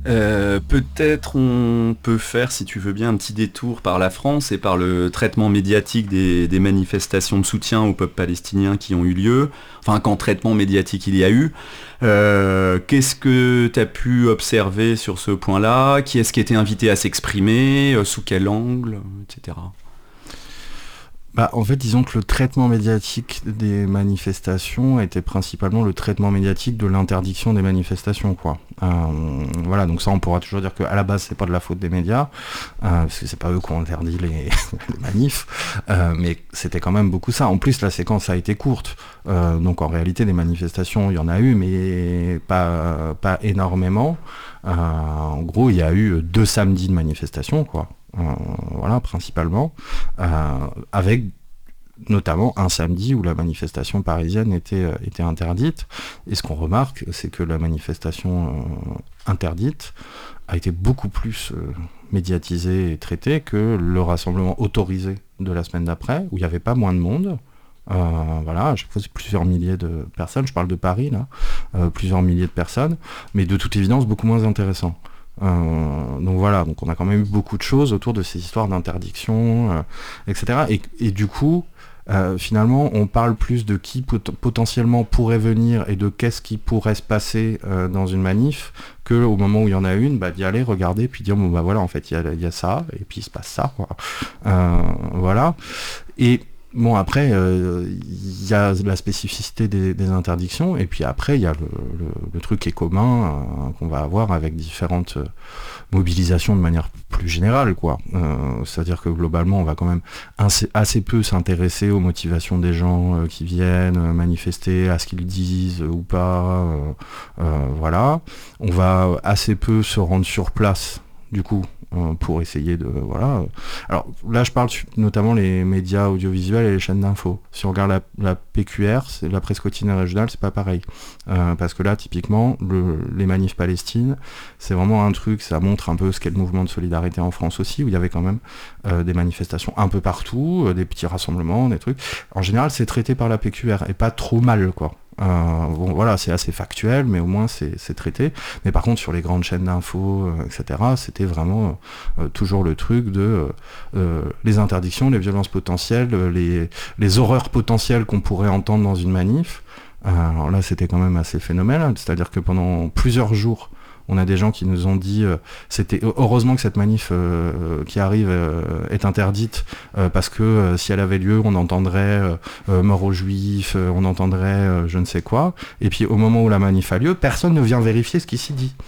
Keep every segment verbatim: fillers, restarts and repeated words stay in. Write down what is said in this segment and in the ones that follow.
Euh, peut-être on peut faire, si tu veux bien, un petit détour par la France et par le traitement médiatique des, des manifestations de soutien au peuple palestinien qui ont eu lieu. Enfin, quand traitement médiatique il y a eu. Euh, qu'est-ce que tu as pu observer sur ce point-là ? Qui est-ce qui était invité à s'exprimer ? euh, Sous quel angle ? et cetera. Bah, en fait, disons que le traitement médiatique des manifestations était principalement le traitement médiatique de l'interdiction des manifestations, quoi. Euh, voilà, donc ça, on pourra toujours dire qu'à la base, c'est pas de la faute des médias, euh, parce que c'est pas eux qui ont interdit les, les manifs, euh, mais c'était quand même beaucoup ça. En plus, la séquence a été courte, euh, donc en réalité, des manifestations, il y en a eu, mais pas, pas énormément. Euh, en gros, il y a eu deux samedis de manifestations, quoi. Euh, voilà, principalement, euh, avec notamment un samedi où la manifestation parisienne était, euh, était interdite. Et ce qu'on remarque, c'est que la manifestation euh, interdite a été beaucoup plus euh, médiatisée et traitée que le rassemblement autorisé de la semaine d'après, où il n'y avait pas moins de monde. Euh, voilà, à chaque fois c'est plusieurs milliers de personnes, je parle de Paris là, euh, plusieurs milliers de personnes, mais de toute évidence beaucoup moins intéressant. Euh, donc voilà, donc on a quand même eu beaucoup de choses autour de ces histoires d'interdiction, euh, et cetera. Et, et du coup, euh, finalement, on parle plus de qui pot- potentiellement pourrait venir et de qu'est-ce qui pourrait se passer euh, dans une manif, que au moment où il y en a une, bah, d'y aller regarder puis dire bon bah voilà, en fait il y a, y a ça et puis il se passe ça, quoi. Euh, voilà. Et bon, après, il euh, y a la spécificité des, des interdictions, et puis après, il y a le, le, le truc qui est commun, euh, qu'on va avoir avec différentes euh, mobilisations de manière plus générale, quoi. Euh, c'est-à-dire que globalement, on va quand même assez, assez peu s'intéresser aux motivations des gens euh, qui viennent euh, manifester, à ce qu'ils disent euh, ou pas. Euh, euh, voilà. On va assez peu se rendre sur place, du coup, pour essayer de voilà. Alors là je parle notamment les médias audiovisuels et les chaînes d'infos. Si on regarde la, la P Q R, c'est la presse quotidienne régionale, c'est pas pareil, euh, parce que là typiquement le, les manifs Palestine, c'est vraiment un truc, ça montre un peu ce qu'est le mouvement de solidarité en France aussi, où il y avait quand même euh, des manifestations un peu partout, euh, des petits rassemblements, des trucs. En général c'est traité par la P Q R et pas trop mal, quoi. Euh, bon voilà, c'est assez factuel, mais au moins c'est, c'est traité. Mais par contre sur les grandes chaînes d'infos, euh, et cetera, c'était vraiment euh, toujours le truc de euh, euh, les interdictions, les violences potentielles, euh, les, les horreurs potentielles qu'on pourrait entendre dans une manif. Euh, alors là c'était quand même assez phénoménal, c'est-à-dire que pendant plusieurs jours, on a des gens qui nous ont dit euh, c'était heureusement que cette manif euh, qui arrive euh, est interdite euh, parce que euh, si elle avait lieu on entendrait euh, euh, mort aux juifs, euh, on entendrait euh, je ne sais quoi, et puis au moment où la manif a lieu personne ne vient vérifier ce qui s'y dit.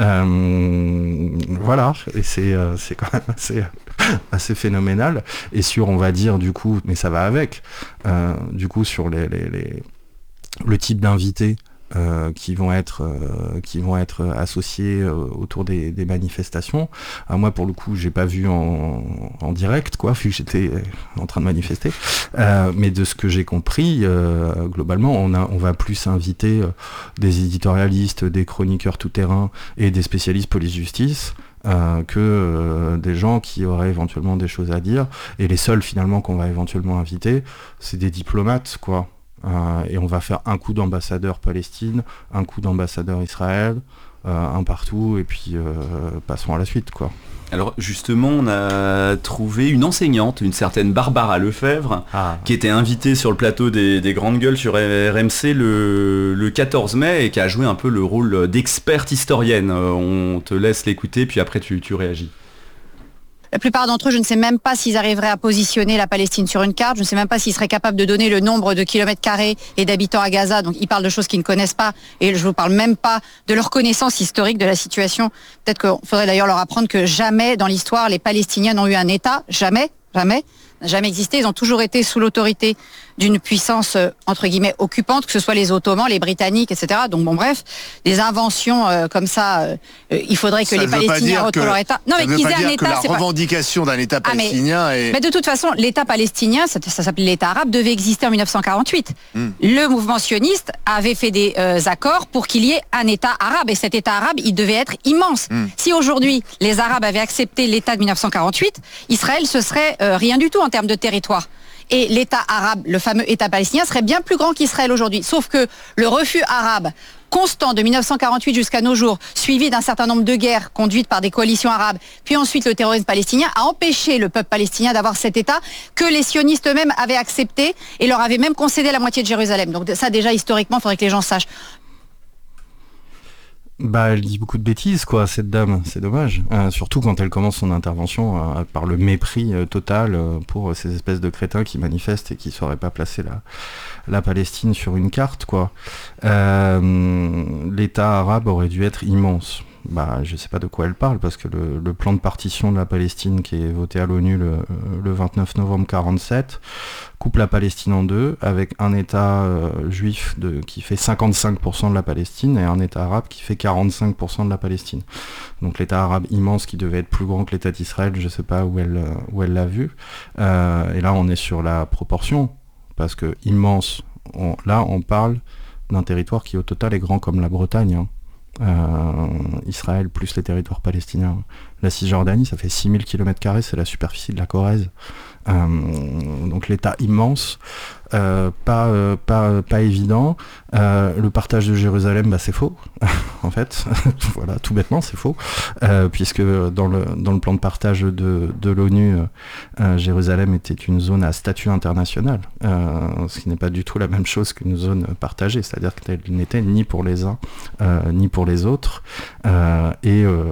Euh, voilà, et c'est, euh, c'est quand même assez, assez phénoménal. Et sur, on va dire du coup, mais ça va avec, euh, du coup sur les, les, les, le type d'invités Euh, qui vont être euh, qui vont être associés euh, autour des, des manifestations. Alors moi pour le coup j'ai pas vu en, en direct, quoi, vu que j'étais en train de manifester, euh, mais de ce que j'ai compris, euh, globalement on a on va plus inviter euh, des éditorialistes, des chroniqueurs tout terrain et des spécialistes police-justice Euh, que euh, des gens qui auraient éventuellement des choses à dire, et les seuls finalement qu'on va éventuellement inviter c'est des diplomates, quoi. Euh, et on va faire un coup d'ambassadeur Palestine, un coup d'ambassadeur Israël, euh, un partout, et puis euh, passons à la suite, quoi. Alors justement, on a trouvé une enseignante, une certaine Barbara Lefebvre, ah. qui était invitée sur le plateau des, des Grandes Gueules sur R M C le, le quatorze mai et qui a joué un peu le rôle d'experte historienne. On te laisse l'écouter, puis après tu, tu réagis. La plupart d'entre eux, je ne sais même pas s'ils arriveraient à positionner la Palestine sur une carte. Je ne sais même pas s'ils seraient capables de donner le nombre de kilomètres carrés et d'habitants à Gaza. Donc ils parlent de choses qu'ils ne connaissent pas. Et je ne vous parle même pas de leur connaissance historique de la situation. Peut-être qu'il faudrait d'ailleurs leur apprendre que jamais dans l'histoire, les Palestiniens n'ont eu un État. Jamais, jamais. N'a jamais existé. Ils ont toujours été sous l'autorité d'une puissance, euh, entre guillemets, occupante, que ce soit les Ottomans, les Britanniques, et cetera. Donc bon, bref, des inventions euh, comme ça, euh, euh, il faudrait que ça les Palestiniens retrouvent leur État. Non, mais qu'ils aient un État, la c'est revendication pas... d'un État palestinien ah, mais, est... mais de toute façon, l'État palestinien, ça, ça s'appelait l'État arabe, devait exister en dix-neuf cent quarante-huit. Mm. Le mouvement sioniste avait fait des euh, accords pour qu'il y ait un État arabe, et cet État arabe, il devait être immense. Mm. Si aujourd'hui, les Arabes avaient accepté l'État de dix-neuf cent quarante-huit, Israël, ce serait euh, rien du tout en termes de territoire. et l'État arabe, le fameux État palestinien, serait bien plus grand qu'Israël aujourd'hui. Sauf que le refus arabe constant de mille neuf cent quarante-huit jusqu'à nos jours, suivi d'un certain nombre de guerres conduites par des coalitions arabes, puis ensuite le terrorisme palestinien, a empêché le peuple palestinien d'avoir cet État que les sionistes eux-mêmes avaient accepté et leur avaient même concédé la moitié de Jérusalem. Donc ça déjà historiquement, il faudrait que les gens sachent. Bah, elle dit beaucoup de bêtises, quoi, cette dame, c'est dommage. Euh, surtout quand elle commence son intervention euh, par le mépris euh, total euh, pour ces espèces de crétins qui manifestent et qui ne sauraient pas placer la, la Palestine sur une carte, quoi. Euh, L'État arabe aurait dû être immense. Bah, je sais pas de quoi elle parle, parce que le, le plan de partition de la Palestine qui est voté à l'ONU le, le vingt-neuf novembre quarante-sept coupe la Palestine en deux, avec un État euh, juif de, qui fait cinquante-cinq pour cent de la Palestine et un État arabe qui fait quarante-cinq pour cent de la Palestine. Donc l'État arabe immense qui devait être plus grand que l'État d'Israël, je sais pas où elle, où elle l'a vu. Euh, et là on est sur la proportion, parce que immense, on, là on parle d'un territoire qui au total est grand comme la Bretagne, hein. Euh, Israël plus les territoires palestiniens. La Cisjordanie, ça fait six mille kilomètres carrés, c'est la superficie de la Corrèze. Euh, donc l'État immense, euh, pas, euh, pas, pas évident. Euh, le partage de Jérusalem, bah, c'est faux, en fait. Voilà, tout bêtement, c'est faux. Euh, puisque dans le, dans le plan de partage de, de l'ONU, euh, Jérusalem était une zone à statut international, euh, ce qui n'est pas du tout la même chose qu'une zone partagée, c'est-à-dire qu'elle n'était ni pour les uns, euh, ni pour les autres. Euh, et euh,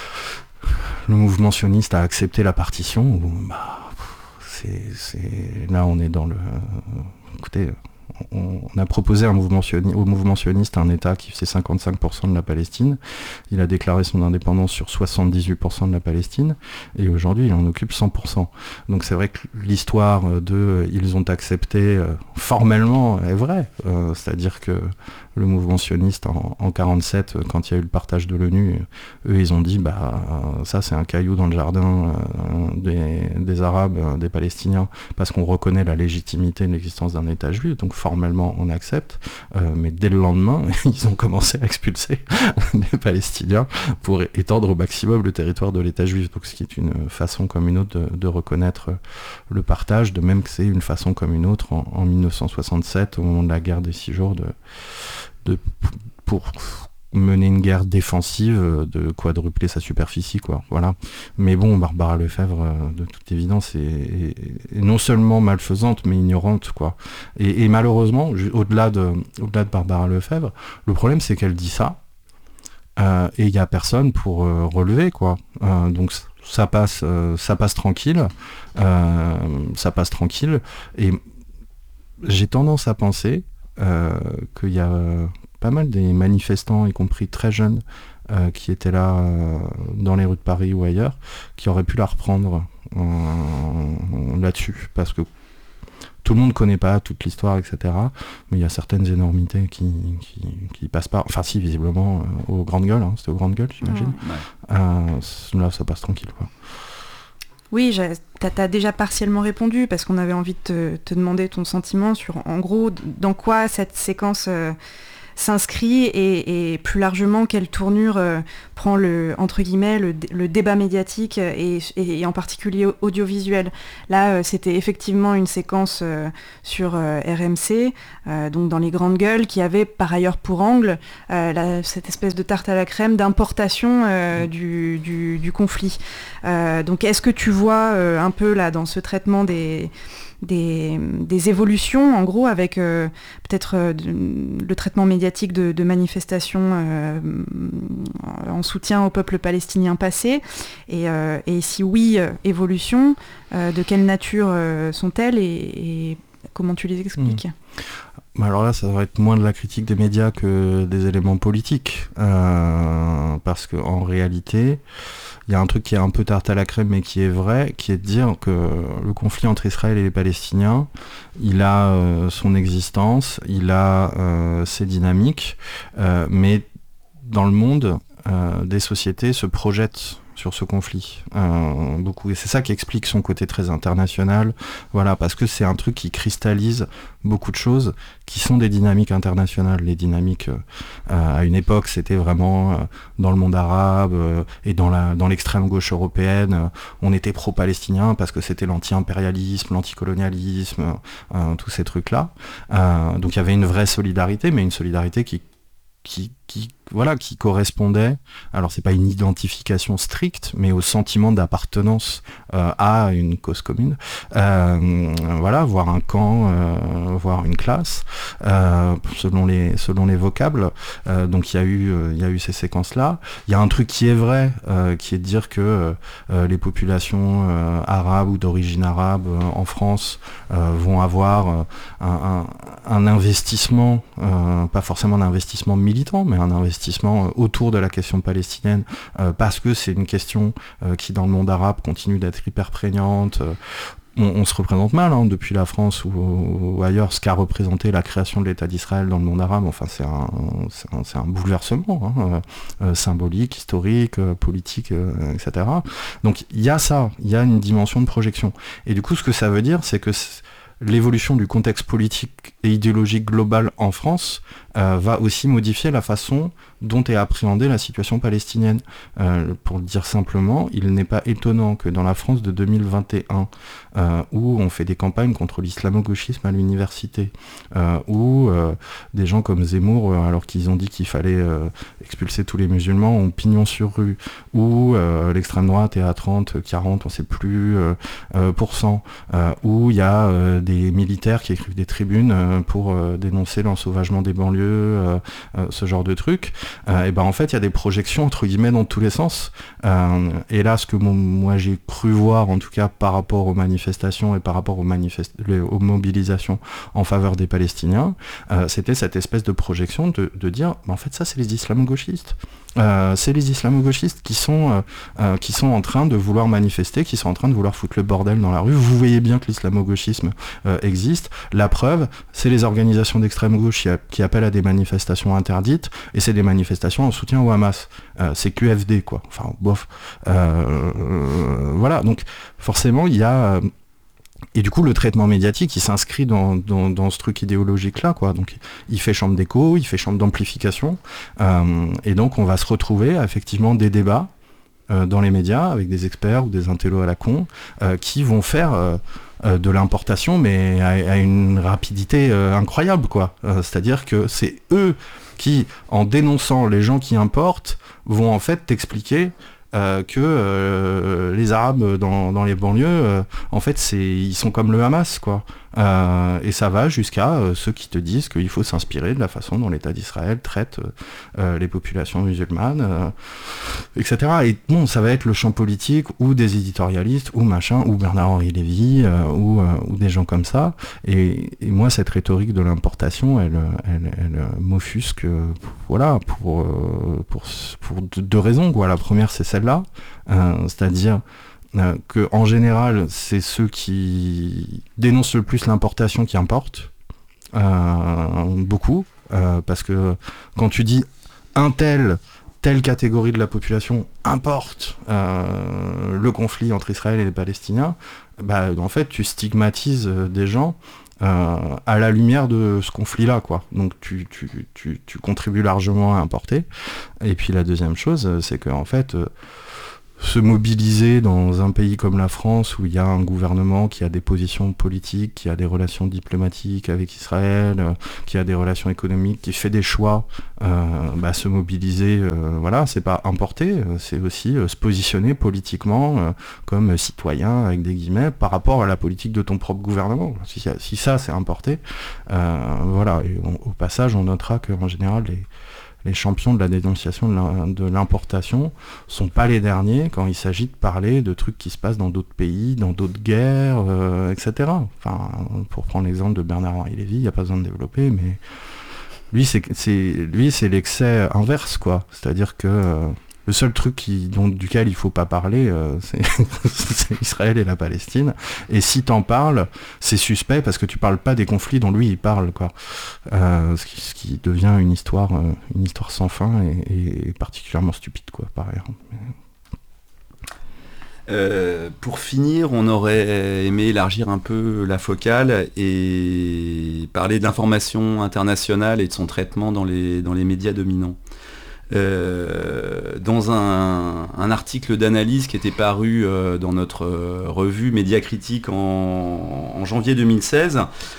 le mouvement sioniste a accepté la partition. Où, bah, c'est, c'est... Là, on est dans le... Écoutez, on a proposé un mouvement sioniste, au mouvement sioniste un État qui faisait cinquante-cinq pour cent de la Palestine. Il a déclaré son indépendance sur soixante-dix-huit pour cent de la Palestine. Et aujourd'hui, il en occupe cent pour cent. Donc c'est vrai que l'histoire de « ils ont accepté euh, » formellement est vraie. Euh, c'est-à-dire que le mouvement sioniste en, en quarante-sept, quand il y a eu le partage de l'ONU, eux ils ont dit bah ça c'est un caillou dans le jardin euh, des, des Arabes, euh, des Palestiniens, parce qu'on reconnaît la légitimité de l'existence d'un État juif, donc formellement on accepte, euh, mais dès le lendemain ils ont commencé à expulser les Palestiniens pour étendre au maximum le territoire de l'État juif, donc ce qui est une façon comme une autre de, de reconnaître le partage, de même que c'est une façon comme une autre en, en mille neuf cent soixante-sept, au moment de la guerre des six jours, de De, pour mener une guerre défensive, de quadrupler sa superficie, quoi. Voilà. Mais bon, Barbara Lefebvre, de toute évidence, est, est, est non seulement malfaisante, mais ignorante, quoi. Et, et malheureusement, au-delà de, au-delà de Barbara Lefebvre, le problème, c'est qu'elle dit ça, euh, et il n'y a personne pour euh, relever, quoi. Euh, donc ça passe, euh, ça passe tranquille, euh, ça passe tranquille, et j'ai tendance à penser Euh, qu'il y a euh, pas mal des manifestants, y compris très jeunes, euh, qui étaient là euh, dans les rues de Paris ou ailleurs, qui auraient pu la reprendre euh, là-dessus, parce que tout le monde ne connaît pas toute l'histoire, et cetera. Mais il y a certaines énormités qui, qui, qui passent pas, enfin si, visiblement, euh, aux grandes gueules, hein. C'était aux grandes gueules, j'imagine. Ouais. Euh, là, ça passe tranquille, quoi. Oui, t'as déjà partiellement répondu, parce qu'on avait envie de te, te demander ton sentiment sur, en gros, dans quoi cette séquence euh, s'inscrit et, et plus largement quelle tournure euh, prend le, entre guillemets, le, le débat médiatique et, et, et en particulier audiovisuel. Là, euh, c'était effectivement une séquence euh, sur euh, R M C, euh, donc dans les grandes gueules, qui avait par ailleurs pour angle euh, la, cette espèce de tarte à la crème d'importation euh, du, du, du conflit. Euh, donc est-ce que tu vois euh, un peu là dans ce traitement des... Des, des évolutions, en gros, avec euh, peut-être euh, le traitement médiatique de, de manifestations euh, en soutien au peuple palestinien passé, et, euh, et si oui, euh, évolution, euh, de quelle nature euh, sont-elles et, et comment tu les expliques ? Mmh. Alors là, ça devrait être moins de la critique des médias que des éléments politiques, euh, parce qu'en réalité, il y a un truc qui est un peu tarte à la crème, mais qui est vrai, qui est de dire que le conflit entre Israël et les Palestiniens, il a euh, son existence, il a euh, ses dynamiques, euh, mais dans le monde, euh, des sociétés se projettent sur ce conflit, euh, beaucoup, et c'est ça qui explique son côté très international, voilà, parce que c'est un truc qui cristallise beaucoup de choses qui sont des dynamiques internationales. Les dynamiques euh, à une époque c'était vraiment euh, dans le monde arabe euh, et dans la dans l'extrême gauche européenne, euh, on était pro-palestinien parce que c'était l'anti-impérialisme, l'anticolonialisme, euh, tous ces trucs là. Euh, donc il y avait une vraie solidarité, mais une solidarité qui qui qui voilà qui correspondait, alors c'est pas une identification stricte, mais au sentiment d'appartenance euh, à une cause commune, euh, voilà, voire un camp, euh, voire une classe, euh, selon les selon les vocables. Euh, donc il y a eu il euh, y a eu ces séquences là. Il y a un truc qui est vrai, euh, qui est de dire que euh, les populations euh, arabes ou d'origine arabe euh, en France euh, vont avoir euh, un, un, un investissement, euh, pas forcément un investissement militant, mais un investissement autour de la question palestinienne, euh, parce que c'est une question euh, qui dans le monde arabe continue d'être hyper prégnante. Euh, on, on se représente mal hein, depuis la France ou, ou ailleurs ce qu'a représenté la création de l'État d'Israël dans le monde arabe. Enfin c'est un, c'est un, c'est un bouleversement hein, euh, symbolique, historique, euh, politique, euh, et cetera. Donc il y a ça, il y a une dimension de projection. Et du coup ce que ça veut dire, c'est que c'est l'évolution du contexte politique et idéologique global en France euh, va aussi modifier la façon dont est appréhendée la situation palestinienne. Euh, pour le dire simplement, il n'est pas étonnant que dans la France de deux mille vingt et un, euh, où on fait des campagnes contre l'islamo-gauchisme à l'université, euh, où euh, des gens comme Zemmour, euh, alors qu'ils ont dit qu'il fallait euh, expulser tous les musulmans, ont pignon sur rue, où euh, l'extrême droite est à trente, quarante, on ne sait plus, euh, euh, pour cent, euh, où il y a euh, des militaires qui écrivent des tribunes euh, pour euh, dénoncer l'ensauvagement des banlieues, euh, euh, ce genre de trucs. Euh, et ben en fait il y a des projections entre guillemets dans tous les sens, euh, et là ce que mon, moi j'ai cru voir en tout cas par rapport aux manifestations et par rapport aux, manifest- les, aux mobilisations en faveur des Palestiniens, euh, c'était cette espèce de projection de, de dire ben, en fait ça c'est les islamo-gauchistes. Euh, c'est les islamo-gauchistes qui sont euh, euh, qui sont en train de vouloir manifester, qui sont en train de vouloir foutre le bordel dans la rue. Vous voyez bien que l'islamo-gauchisme euh, existe. La preuve, c'est les organisations d'extrême gauche qui, a, qui appellent à des manifestations interdites, et c'est des manifestations en soutien au Hamas. Euh, c'est Q F D quoi. Enfin bof. Euh, euh, voilà. Donc forcément il y a euh, et du coup, le traitement médiatique, il s'inscrit dans, dans, dans ce truc idéologique-là, quoi. Donc, il fait chambre d'écho, il fait chambre d'amplification, euh, et donc on va se retrouver à, effectivement des débats euh, dans les médias avec des experts ou des intellos à la con euh, qui vont faire euh, euh, de l'importation, mais à, à une rapidité euh, incroyable, quoi. Euh, c'est-à-dire que c'est eux qui, en dénonçant les gens qui importent, vont en fait t'expliquer Euh, que euh, les Arabes dans, dans les banlieues, euh, en fait, c'est, ils sont comme le Hamas, quoi. Euh, et ça va jusqu'à euh, ceux qui te disent qu'il faut s'inspirer de la façon dont l'État d'Israël traite euh, les populations musulmanes, euh, et cetera. Et bon, ça va être le champ politique ou des éditorialistes ou machin, ou Bernard-Henri Lévy, euh, ou, euh, ou des gens comme ça. Et, et moi, cette rhétorique de l'importation, elle, elle, elle, elle m'offusque, voilà, pour, euh, pour, pour deux raisons, quoi. La première, c'est celle-là, euh, c'est-à-dire Euh, que en général c'est ceux qui dénoncent le plus l'importation qui importent euh, beaucoup euh, parce que quand tu dis un tel telle catégorie de la population importe euh, le conflit entre Israël et les Palestiniens, bah en fait tu stigmatises des gens euh, à la lumière de ce conflit-là, quoi. Donc tu, tu, tu, tu contribues largement à importer. Et puis la deuxième chose, c'est que en fait euh, se mobiliser dans un pays comme la France où il y a un gouvernement qui a des positions politiques, qui a des relations diplomatiques avec Israël, euh, qui a des relations économiques, qui fait des choix, euh, bah, se mobiliser, euh, voilà, c'est pas importer, euh, c'est aussi euh, se positionner politiquement euh, comme citoyen avec des guillemets par rapport à la politique de ton propre gouvernement. Si, si ça c'est importer, euh, voilà. Et on, au passage, on notera qu'en général les Les champions de la dénonciation de l'importation sont pas les derniers quand il s'agit de parler de trucs qui se passent dans d'autres pays, dans d'autres guerres, euh, et cetera. Enfin, pour prendre l'exemple de Bernard-Henri Lévy, il n'y a pas besoin de développer, mais lui, c'est, c'est, lui, c'est l'excès inverse, quoi. C'est-à-dire que euh, le seul truc qui, dont, duquel il faut pas parler, euh, c'est, c'est Israël et la Palestine. Et si t'en parles, c'est suspect parce que tu parles pas des conflits dont lui il parle, quoi. Euh, ce, qui, ce qui devient une histoire, euh, une histoire sans fin et, et particulièrement stupide, quoi, par ailleurs. Euh, pour finir, on aurait aimé élargir un peu la focale et parler de l'information internationale et de son traitement dans les, dans les médias dominants. Euh, dans un, un article d'analyse qui était paru euh, dans notre euh, revue Médiacritique en, en janvier deux mille seize,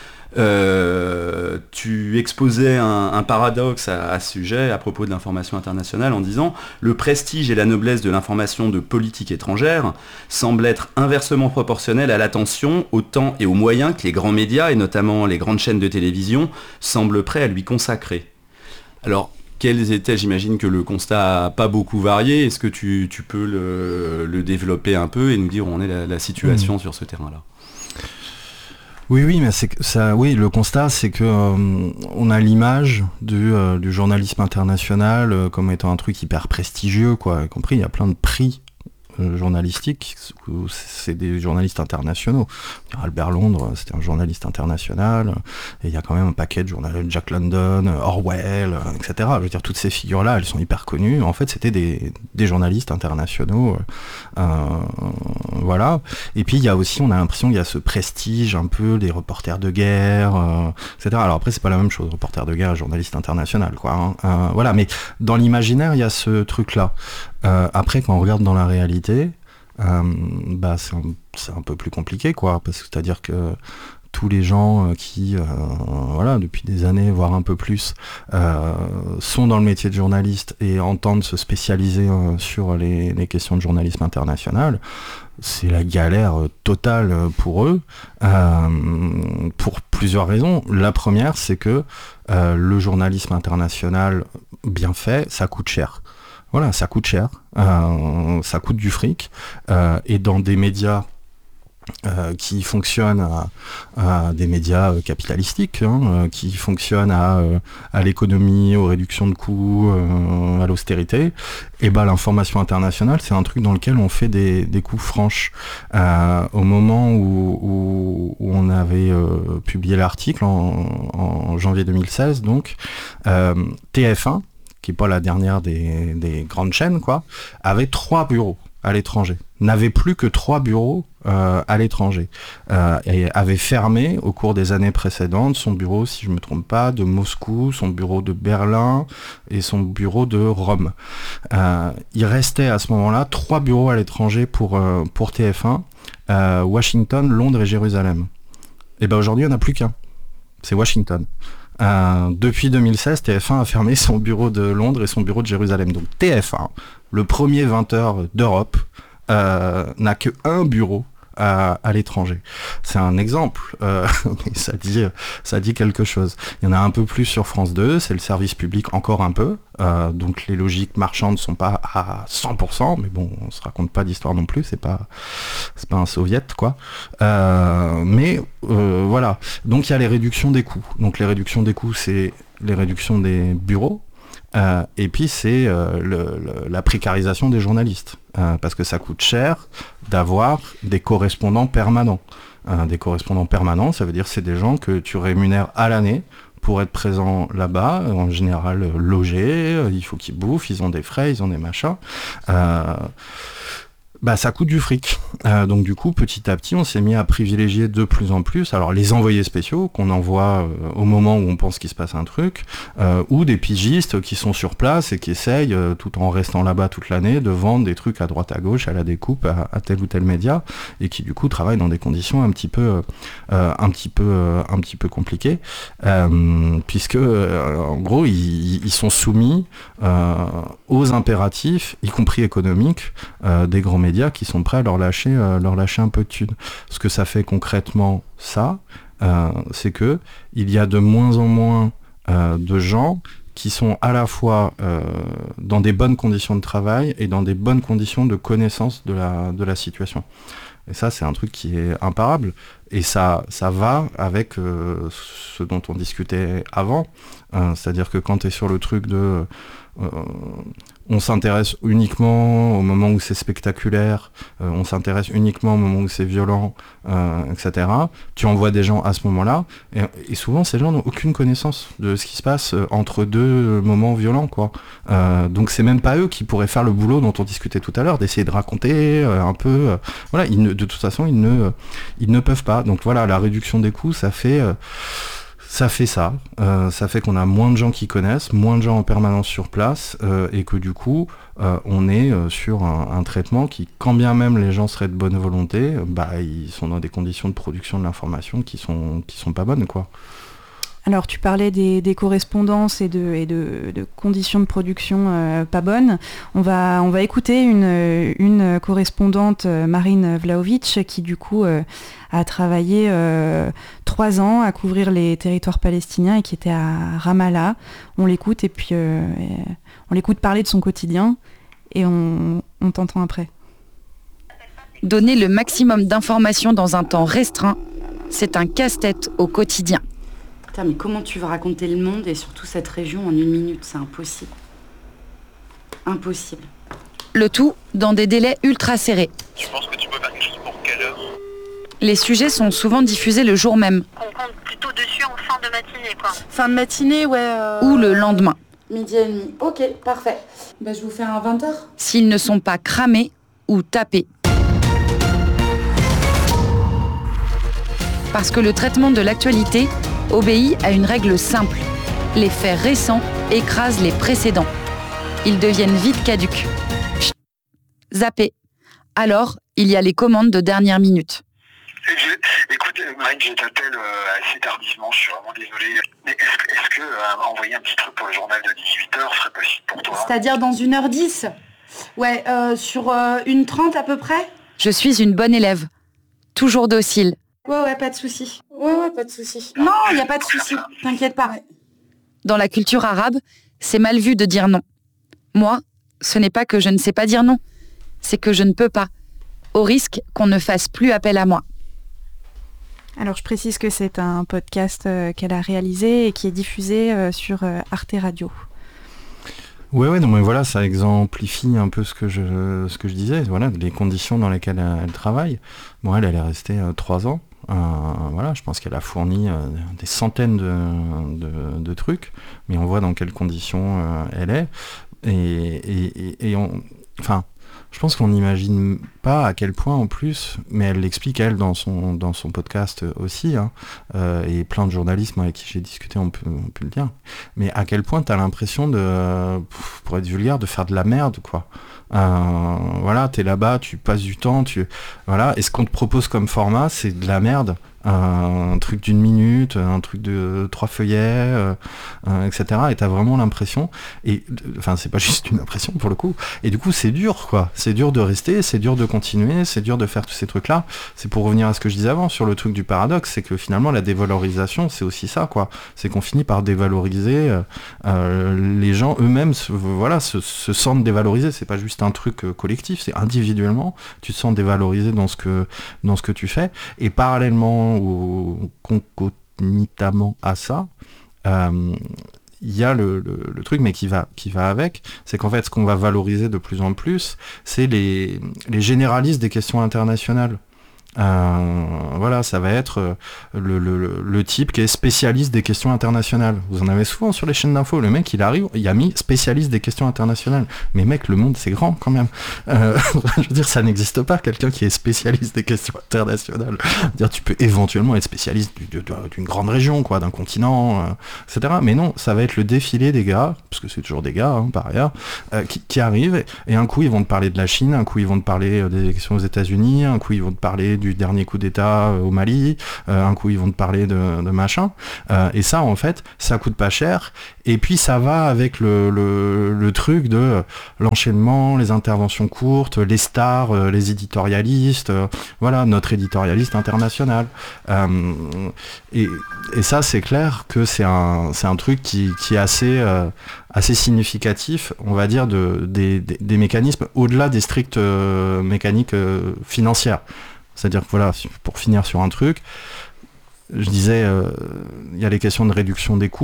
Euh, tu exposais un, un paradoxe à, à ce sujet à propos de l'information internationale en disant « Le prestige et la noblesse de l'information de politique étrangère semblent être inversement proportionnels à l'attention, au temps et aux moyens que les grands médias, et notamment les grandes chaînes de télévision, semblent prêts à lui consacrer. » Alors, quels étaient, j'imagine que le constat n'a pas beaucoup varié, est-ce que tu, tu peux le, le développer un peu et nous dire où en est la, la situation mmh. sur ce terrain-là ? Oui, oui, mais c'est ça. Oui, le constat, c'est que euh, on a l'image du, euh, du journalisme international euh, comme étant un truc hyper prestigieux, quoi. Y compris, il y a plein de prix euh, journalistiques où c'est des journalistes internationaux. Albert Londres, c'était un journaliste international. Et il y a quand même un paquet de journalistes, Jack London, Orwell, et cetera. Je veux dire, toutes ces figures-là, elles sont hyper connues. En fait, c'était des, des journalistes internationaux. Euh, voilà. Et puis, il y a aussi, on a l'impression qu'il y a ce prestige un peu des reporters de guerre, euh, et cetera. Alors après, c'est pas la même chose, reporter de guerre, journaliste international, quoi. Hein. Euh, voilà. Mais dans l'imaginaire, il y a ce truc-là. Euh, après, quand on regarde dans la réalité, euh, bah, c'est un, c'est un peu plus compliqué, quoi. Parce que c'est-à-dire que tous les gens qui, euh, voilà, depuis des années, voire un peu plus, euh, sont dans le métier de journaliste et entendent se spécialiser euh, sur les, les questions de journalisme international, c'est la galère totale pour eux, euh, pour plusieurs raisons. La première, c'est que euh, le journalisme international bien fait, ça coûte cher. Voilà, ça coûte cher, euh, ça coûte du fric, euh, et dans des médias Euh, qui fonctionnent à, à des médias euh, capitalistiques, hein, euh, qui fonctionnent à, euh, à l'économie, aux réductions de coûts, euh, à l'austérité, et ben l'information internationale, c'est un truc dans lequel on fait des, des coups franches. Euh, au moment où, où, où on avait euh, publié l'article, en, en janvier deux mille seize, donc, euh, T F un, qui n'est pas la dernière des, des grandes chaînes, quoi, avait trois bureaux à l'étranger, n'avait plus que trois bureaux euh, à l'étranger, euh, et avait fermé au cours des années précédentes son bureau, si je ne me trompe pas, de Moscou, son bureau de Berlin et son bureau de Rome. Euh, il restait à ce moment-là trois bureaux à l'étranger pour, euh, pour T F un, euh, Washington, Londres et Jérusalem. Et ben aujourd'hui, il n'y en a plus qu'un, c'est Washington. Euh, depuis deux mille seize, T F un a fermé son bureau de Londres et son bureau de Jérusalem. Donc T F un, le premier vingt heures d'Europe, euh, n'a que un bureau à, à l'étranger. C'est un exemple, euh, mais ça dit, ça dit quelque chose. Il y en a un peu plus sur France deux, c'est le service public encore un peu, euh, donc les logiques marchandes ne sont pas à cent pour cent, mais bon, on se raconte pas d'histoire non plus, c'est pas, c'est pas un soviet, quoi. Euh, mais euh, voilà, donc il y a les réductions des coûts. Donc les réductions des coûts, c'est les réductions des bureaux, Euh, et puis c'est euh, le, le, la précarisation des journalistes, euh, parce que ça coûte cher d'avoir des correspondants permanents. Euh, des correspondants permanents, ça veut dire que c'est des gens que tu rémunères à l'année pour être présents là-bas, en général euh, logés, euh, il faut qu'ils bouffent, ils ont des frais, ils ont des machins. Euh, bah ça coûte du fric. Euh, donc du coup, petit à petit, on s'est mis à privilégier de plus en plus, alors les envoyés spéciaux qu'on envoie euh, au moment où on pense qu'il se passe un truc, euh, ou des pigistes qui sont sur place et qui essayent, euh, tout en restant là-bas toute l'année, de vendre des trucs à droite à gauche, à la découpe, à, à tel ou tel média, et qui du coup travaillent dans des conditions un petit peu, euh, un petit peu, euh, un petit peu compliquées, euh, puisque euh, en gros, ils, ils sont soumis euh, aux impératifs, y compris économiques, euh, des grands médias qui sont prêts à leur lâcher, euh, leur lâcher un peu de thunes. Ce que ça fait concrètement, ça, euh, c'est que il y a de moins en moins euh, de gens qui sont à la fois euh, dans des bonnes conditions de travail et dans des bonnes conditions de connaissance de la, de la situation. Et ça, c'est un truc qui est imparable. Et ça, ça va avec euh, ce dont on discutait avant. Euh, c'est-à-dire que quand tu es sur le truc de... Euh, on s'intéresse uniquement au moment où c'est spectaculaire, euh, on s'intéresse uniquement au moment où c'est violent, euh, et cetera. Tu envoies des gens à ce moment-là, et, et souvent ces gens n'ont aucune connaissance de ce qui se passe entre deux moments violents, quoi. Euh, donc c'est même pas eux qui pourraient faire le boulot dont on discutait tout à l'heure, d'essayer de raconter euh, un peu. Euh, voilà, ils ne, de toute façon, ils ne, euh, ils ne peuvent pas. Donc voilà, la réduction des coûts, ça fait. Euh, Ça fait ça, euh, ça fait qu'on a moins de gens qui connaissent, moins de gens en permanence sur place, euh, et que du coup, euh, on est euh, sur un, un traitement qui, quand bien même les gens seraient de bonne volonté, bah ils sont dans des conditions de production de l'information qui sont qui sont pas bonnes, quoi. Alors tu parlais des, des correspondances et, de, et de, de conditions de production euh, pas bonnes. On va, on va écouter une, une correspondante, Marine Vlahovic, qui du coup euh, a travaillé euh, trois ans à couvrir les territoires palestiniens et qui était à Ramallah. On l'écoute et puis euh, et on l'écoute parler de son quotidien et on, on t'entend après. Donner le maximum d'informations dans un temps restreint, c'est un casse-tête au quotidien. Putain, mais comment tu vas raconter le monde et surtout cette région en une minute? C'est impossible. Impossible. Le tout dans des délais ultra serrés. Je pense que tu peux faire quelque chose pour quelle heure? Les sujets sont souvent diffusés le jour même. On compte plutôt dessus en fin de matinée, quoi. Fin de matinée, ouais. Euh... Ou le lendemain. Midi et demi. Ok, parfait. Bah, je vous fais un vingt heures. S'ils ne sont pas cramés ou tapés. Parce que le traitement de l'actualité obéit à une règle simple. Les faits récents écrasent les précédents. Ils deviennent vite caducs. Chut. Zappés. Alors, il y a les commandes de dernière minute. Je, écoute, Marine, je t'appelle euh, assez tardivement, je suis vraiment désolé. Mais est-ce, est-ce que euh, envoyer un petit truc pour le journal de dix-huit heures serait possible pour toi? C'est-à-dire dans une heure dix? Ouais, euh, sur euh, une trente à peu près? Je suis une bonne élève. Toujours docile. Ouais, ouais, pas de souci. Ouais, ouais, pas de souci. Non, il n'y a pas de souci. T'inquiète pas. Dans la culture arabe, c'est mal vu de dire non. Moi, ce n'est pas que je ne sais pas dire non. C'est que je ne peux pas. Au risque qu'on ne fasse plus appel à moi. Alors, je précise que c'est un podcast euh, qu'elle a réalisé et qui est diffusé euh, sur euh, Arte Radio. Ouais, ouais, non, mais voilà, ça exemplifie un peu ce que je, ce que je disais, voilà, les conditions dans lesquelles elle, elle travaille. Bon, elle, elle est restée euh, trois ans. Euh, voilà, je pense qu'elle a fourni euh, des centaines de, de, de trucs, mais on voit dans quelles conditions euh, elle est. Et, et, et, et on, enfin, je pense qu'on n'imagine pas à quel point en plus, mais elle l'explique elle dans son, dans son podcast aussi, hein, euh, et plein de journalistes avec qui j'ai discuté on peut, on peut le dire, mais à quel point t'as l'impression de, pour être vulgaire, de faire de la merde, quoi. Euh, voilà, t'es là-bas, tu passes du temps, tu voilà, et ce qu'on te propose comme format, c'est de la merde. Un truc d'une minute, un truc de trois feuillets, euh, euh, et cetera. Et t'as vraiment l'impression, et enfin c'est pas juste une impression pour le coup, et du coup c'est dur, quoi. C'est dur de rester, c'est dur de continuer, c'est dur de faire tous ces trucs-là. C'est pour revenir à ce que je disais avant sur le truc du paradoxe, c'est que finalement la dévalorisation, c'est aussi ça, quoi. C'est qu'on finit par dévaloriser euh, euh, les gens eux-mêmes, se, voilà, se, se sentent dévalorisés. C'est pas juste un truc euh, collectif, c'est individuellement, tu te sens dévalorisé dans ce que dans ce que tu fais, et parallèlement ou concomitamment à ça, euh, il y a le, le, le truc, mais qui va, qui va avec, c'est qu'en fait, ce qu'on va valoriser de plus en plus, c'est les, les généralistes des questions internationales. Euh, voilà, ça va être le, le, le type qui est spécialiste des questions internationales. Vous en avez souvent sur les chaînes d'infos. Le mec, il arrive, il a mis spécialiste des questions internationales. Mais mec, le monde, c'est grand quand même. Euh, je veux dire, ça n'existe pas, quelqu'un qui est spécialiste des questions internationales. Dire, tu peux éventuellement être spécialiste du, de, d'une grande région, quoi, d'un continent, euh, et cetera. Mais non, ça va être le défilé des gars, parce que c'est toujours des gars, hein, par ailleurs, euh, qui, qui arrivent, et un coup, ils vont te parler de la Chine, un coup, ils vont te parler des élections aux États-Unis, un coup, ils vont te parler du dernier coup d'État au Mali, euh, un coup ils vont te parler de, de machin, euh, et ça en fait ça coûte pas cher, et puis ça va avec le, le, le truc de euh, l'enchaînement, les interventions courtes, les stars, euh, les éditorialistes, euh, voilà, notre éditorialiste international, euh, et, et ça c'est clair que c'est un, c'est un truc qui, qui est assez, euh, assez significatif, on va dire, de, des, des, des mécanismes au-delà des strictes euh, mécaniques euh, financières. C'est-à-dire que voilà, pour finir sur un truc, je disais, il euh, y a les questions de réduction des coûts,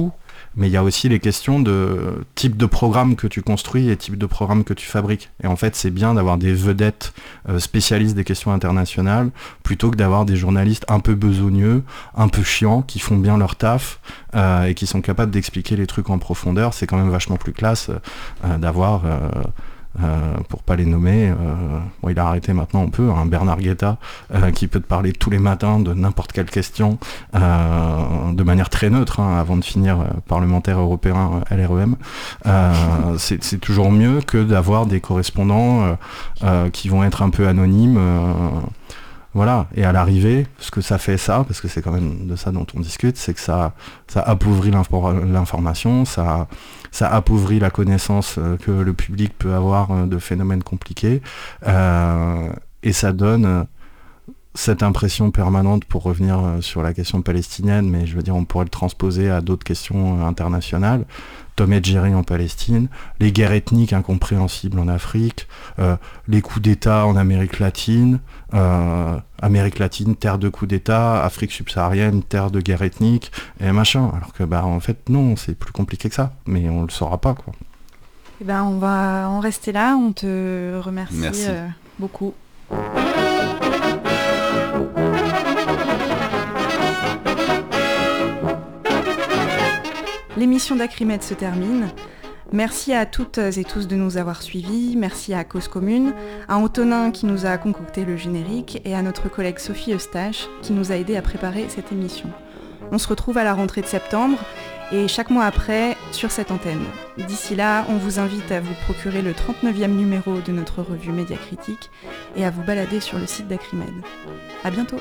Mais il y a aussi les questions de type de programme que tu construis et type de programme que tu fabriques. Et en fait, c'est bien d'avoir des vedettes euh, spécialistes des questions internationales plutôt que d'avoir des journalistes un peu besogneux, un peu chiants, qui font bien leur taf euh, et qui sont capables d'expliquer les trucs en profondeur. C'est quand même vachement plus classe euh, d'avoir... Euh, Euh, pour pas les nommer, euh, bon, il a arrêté maintenant un peu, un Bernard Guetta euh, qui peut te parler tous les matins de n'importe quelle question euh, de manière très neutre hein, avant de finir euh, parlementaire européen euh, L R E M. Euh, c'est, c'est toujours mieux que d'avoir des correspondants euh, euh, qui vont être un peu anonymes. Euh, Voilà, et à l'arrivée, ce que ça fait ça, parce que c'est quand même de ça dont on discute, c'est que ça, ça appauvrit l'information, ça, ça appauvrit la connaissance que le public peut avoir de phénomènes compliqués, euh, et ça donne cette impression permanente, pour revenir sur la question palestinienne, mais je veux dire, on pourrait le transposer à d'autres questions internationales, Tom et Jerry en Palestine, les guerres ethniques incompréhensibles en Afrique, euh, les coups d'État en Amérique latine, euh, Amérique latine, terre de coups d'État, Afrique subsaharienne, terre de guerre ethnique, et machin. Alors que, bah, en fait, non, c'est plus compliqué que ça, mais on le saura pas, quoi. Eh ben, on va en rester là, on te remercie euh, beaucoup. L'émission d'Acrimed se termine. Merci à toutes et tous de nous avoir suivis, merci à Cause Commune, à Antonin qui nous a concocté le générique et à notre collègue Sophie Eustache qui nous a aidé à préparer cette émission. On se retrouve à la rentrée de septembre et chaque mois après sur cette antenne. D'ici là, on vous invite à vous procurer le trente-neuvième numéro de notre revue Médiacritique et à vous balader sur le site d'Acrimed. À bientôt.